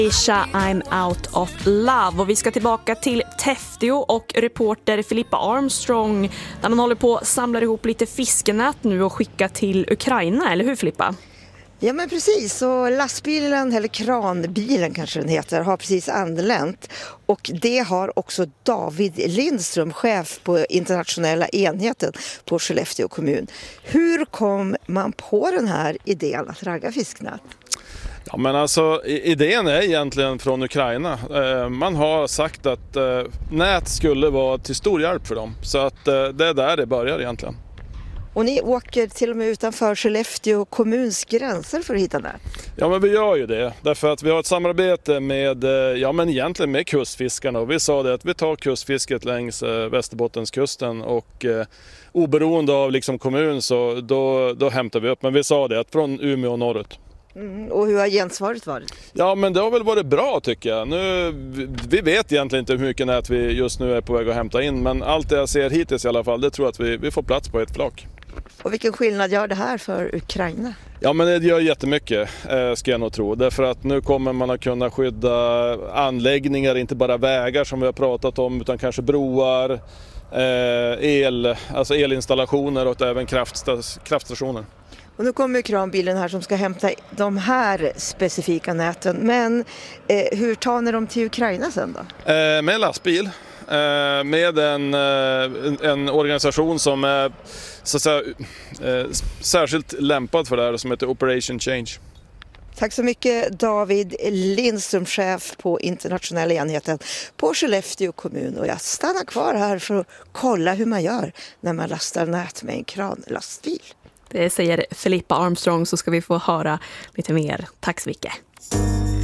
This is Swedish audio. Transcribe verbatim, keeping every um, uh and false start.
Isha, I'm out of love. Och vi ska tillbaka till Täftio och reporter Filippa Armstrong där man håller på att samla ihop lite fiskenät nu och skicka till Ukraina, eller hur Filippa? Ja men precis, och lastbilen eller kranbilen kanske den heter har precis anlänt och det har också David Lindström, chef på internationella enheten på Skellefteå kommun. Hur kom man på den här idén att ragga fisknät? Ja, men alltså, idén är egentligen från Ukraina. Man har sagt att nät skulle vara till stor hjälp för dem. Så att det är där det börjar egentligen. Och ni åker till och med utanför Skellefteå kommuns gränser för att hitta nät? Ja, men vi gör ju det. Därför att vi har ett samarbete med, ja men egentligen med kustfiskarna. Och vi sa det att vi tar kustfisket längs Västerbottenskusten och eh, oberoende av liksom kommun så då, då hämtar vi upp. Men vi sa det att från Umeå och norrut. Mm, och hur har gensvaret varit? Ja, men det har väl varit bra tycker jag. Nu, vi vet egentligen inte hur mycket nät vi just nu är på väg att hämta in. Men allt det jag ser hittills i alla fall, det tror jag att vi, vi får plats på ett flak. Och vilken skillnad gör det här för Ukraina? Ja, men det gör jättemycket eh, ska jag nog tro. Därför att nu kommer man att kunna skydda anläggningar, inte bara vägar som vi har pratat om, utan kanske broar, eh, el, alltså elinstallationer och även kraftsta- kraftstationer. Och nu kommer kranbilen här som ska hämta de här specifika näten. Men eh, hur tar ni dem till Ukraina sen då? Eh, med lastbil. Eh, med en, eh, en organisation som är så att säga, eh, särskilt lämpad för det här som heter Operation Change. Tack så mycket David Lindström, chef på internationella enheten på Skellefteå kommun. Och jag stannar kvar här för att kolla hur man gör när man lastar nät med en kranlastbil. Det säger Filippa Armstrong, så ska vi få höra lite mer. Tack så mycket.